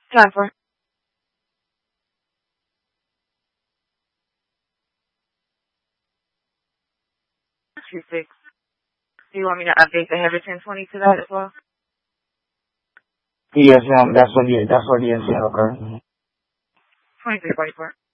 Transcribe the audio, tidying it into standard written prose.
Time for 26. Do you want me to update the Heather 1020 to that as well? Yes, ma'am. That's what it is. Yeah, okay. 2344.